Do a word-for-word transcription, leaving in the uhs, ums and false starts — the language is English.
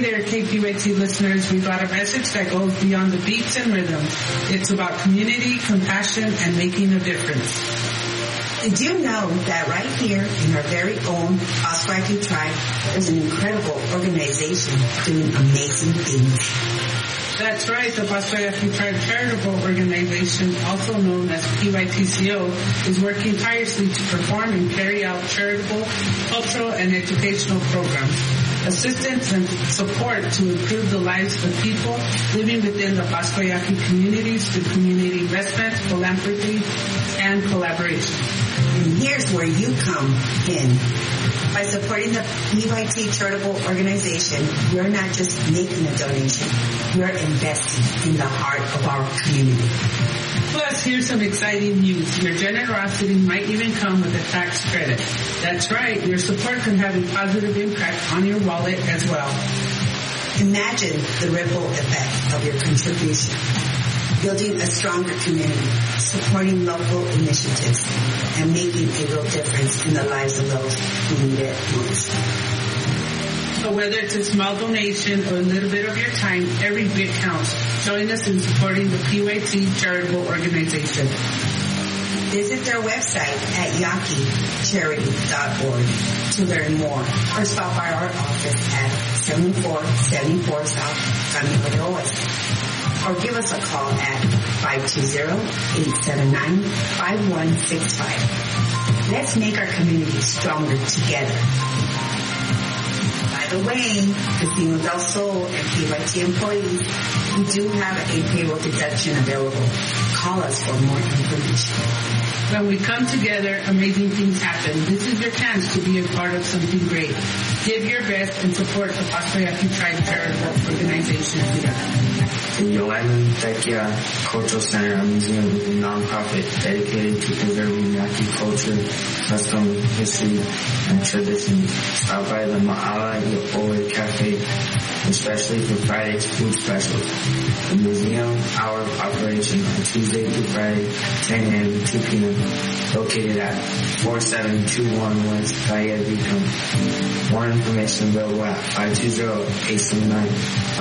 there, K P Y T listeners. We've got a message that goes beyond the beats and rhythms. It's about community, compassion, and making a difference. Did you know that right here in our very own Oswaki tribe, there's an incredible organization doing amazing things? That's right. The Pastoyaki Tribe Charitable Organization, also known as P Y T C O, is working tirelessly to perform and carry out charitable, cultural, and educational programs. Assistance and support to improve the lives of people living within the Pastoyaki communities through community investment, philanthropy, and collaboration. And here's where you come in. By supporting the P Y T Charitable Organization, you're not just making a donation, you're investing in the heart of our community. Plus, here's some exciting news. Your generosity might even come with a tax credit. That's right, your support can have a positive impact on your wallet as well. Imagine the ripple effect of your contribution. Building a stronger community, supporting local initiatives, and making a real difference in the lives of those who need it most. So whether it's a small donation or a little bit of your time, every bit counts. Join us in supporting the P Y T Charitable Organization. Visit their website at yaki charity dot org to learn more, or stop by our office at seventy-four seventy-four South Camino Oeste. Or give us a call at five two zero, eight seven nine, five one six five. Let's make our community stronger together. By the way, Casino del Sol and P Y T employees, we do have a payroll deduction available. Call us for more information. When we come together, amazing things happen. This is your chance to be a part of something great. Give your best and support the Pastoyaki Tribe Charitable Organization here. The Yoeman Tekia Cultural Center, a museum is a nonprofit dedicated to preserving Yaqui culture, custom, history, and tradition. Stop by the Ma'ala Yo'ole Cafe, especially for Friday's food specials. The museum hour of operation on Tuesday through Friday, ten a.m. to two p.m. Located at four seven two one West Calle Beacon. More information available at five two zero, eight seven nine,